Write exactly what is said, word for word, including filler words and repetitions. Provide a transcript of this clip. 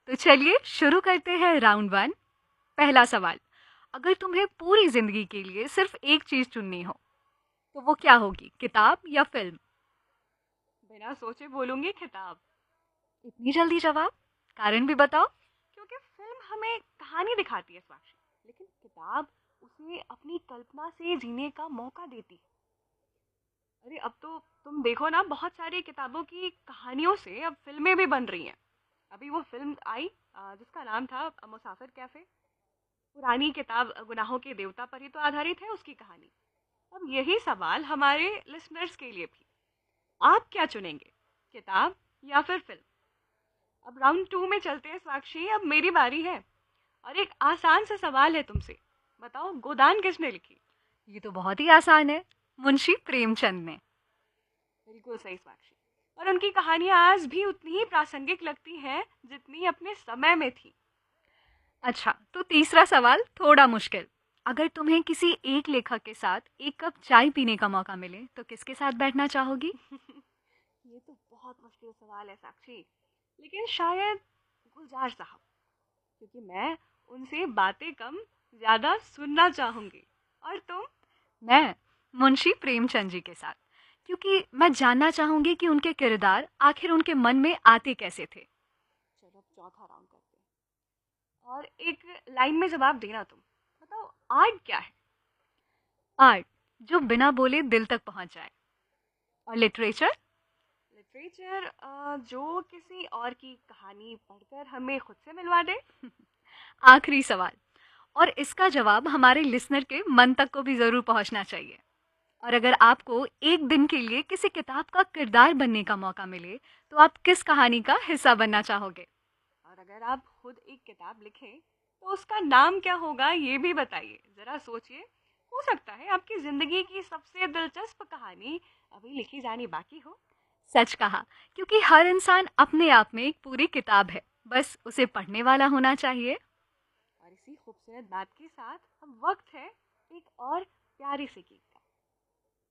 तो चलिए शुरू करते हैं राउंड वन। पहला सवाल, अगर तुम्हें पूरी जिंदगी के लिए सिर्फ एक चीज चुननी हो तो वो क्या होगी, किताब या फिल्म? बिना सोचे बोलूंगी किताब। इतनी जल्दी जवाब? कारण भी बताओ। क्योंकि फिल्म हमें कहानी दिखाती है साक्षी, लेकिन किताब उसे अपनी कल्पना से जीने का मौका देती है। अरे अब तो तुम देखो ना, बहुत सारी किताबों की कहानियों से अब फिल्में भी बन रही हैं। अभी वो फिल्म आई अ, जिसका नाम था अ, मुसाफिर कैफे। पुरानी किताब अ, गुनाहों के देवता पर ही तो आधारित है उसकी कहानी। अब यही सवाल हमारे लिसनर्स के लिए भी, आप क्या चुनेंगे, किताब या फिर फिल्म? अब राउंड टू में चलते हैं साक्षी, अब मेरी बारी है। और एक आसान सा सवाल है तुमसे, बताओ गोदान किसने लिखी? ये तो बहुत ही आसान है, मुंशी प्रेमचंद ने। बिल्कुल सही साक्षी। और उनकी कहानियां आज भी उतनी ही प्रासंगिक लगती हैं जितनी अपने समय में थी। अच्छा, तो तीसरा सवाल थोड़ा मुश्किल। अगर तुम्हें किसी एक लेखक के साथ एक कप चाय पीने का मौका मिले तो किसके साथ बैठना चाहोगी? ये तो बहुत मुश्किल सवाल है साक्षी, लेकिन शायद गुलजार साहब, क्योंकि मैं उनसे बातें कम ज्यादा सुनना चाहूंगी। और तुम? मैं मुंशी प्रेमचंद जी के साथ, क्योंकि मैं जानना चाहूंगी कि उनके किरदार आखिर उनके मन में आते कैसे थे। चलो अब चौथा राउंड करते हैं, और एक लाइन में जवाब देना तुम। बताओ आर्ट क्या है? आर्ट जो बिना बोले दिल तक पहुंच जाए। और लिटरेचर? लिटरेचर जो किसी और की कहानी पढ़कर हमें खुद से मिलवा दे। आखिरी सवाल, और इसका जवाब हमारे लिसनर के मन तक को भी जरूर पहुंचना चाहिए। और अगर आपको एक दिन के लिए किसी किताब का किरदार बनने का मौका मिले तो आप किस कहानी का हिस्सा बनना चाहोगे? और अगर आप खुद एक किताब लिखें तो उसका नाम क्या होगा, ये भी बताइए। जरा सोचिए, हो सकता है आपकी जिंदगी की सबसे दिलचस्प कहानी अभी लिखी जानी बाकी हो। सच कहा, क्योंकि हर इंसान अपने आप में एक पूरी किताब है, बस उसे पढ़ने वाला होना चाहिए। और इसी खूबसूरत बात के साथ अब वक्त है एक और प्यारी सी गीत